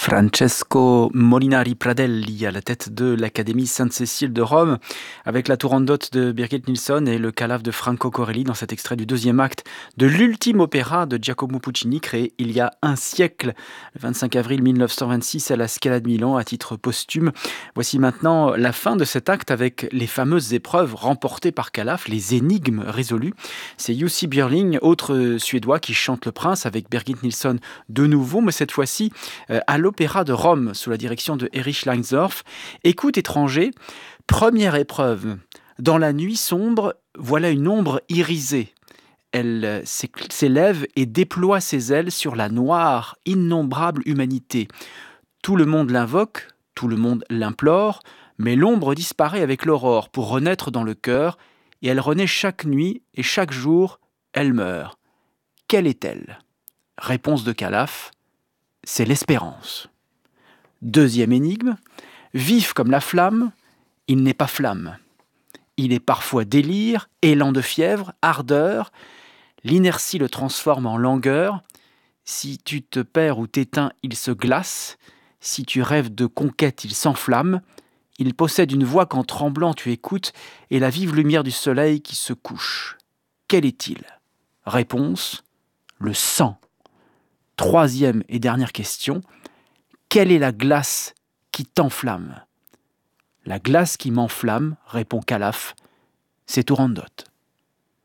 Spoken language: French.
Francesco Molinari Pradelli à la tête de l'Académie Sainte-Cécile de Rome, avec la Turandot de Birgit Nilsson et le Calaf de Franco Corelli dans cet extrait du deuxième acte de l'ultime opéra de Giacomo Puccini, créé il y a un siècle, le 25 avril 1926 à la Scala de Milan à titre posthume. Voici maintenant la fin de cet acte avec les fameuses épreuves remportées par Calaf, les énigmes résolues. C'est Jussi Björling, autre Suédois, qui chante le prince avec Birgit Nilsson de nouveau, mais cette fois-ci à l'Opéra de Rome, sous la direction de Erich Leinsdorf. Écoute étranger, première épreuve. Dans la nuit sombre, voilà une ombre irisée. Elle s'élève et déploie ses ailes sur la noire, innombrable humanité. Tout le monde l'invoque, tout le monde l'implore, mais l'ombre disparaît avec l'aurore pour renaître dans le cœur, et elle renaît chaque nuit, et chaque jour, elle meurt. Quelle est-elle ? Réponse de Calaf. C'est l'espérance. Deuxième énigme, vif comme la flamme, il n'est pas flamme. Il est parfois délire, élan de fièvre, ardeur. L'inertie le transforme en langueur. Si tu te perds ou t'éteins, il se glace. Si tu rêves de conquête, il s'enflamme. Il possède une voix qu'en tremblant tu écoutes et la vive lumière du soleil qui se couche. Quel est-il ? Réponse, le sang. Troisième et dernière question, quelle est la glace qui t'enflamme ? La glace qui m'enflamme, répond Calaf, c'est Turandot.